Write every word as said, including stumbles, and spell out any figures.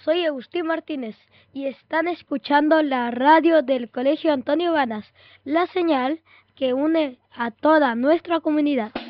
soy Agustín Martínez y están escuchando la radio del Colegio Antonio Banas, la señal que une a toda nuestra comunidad.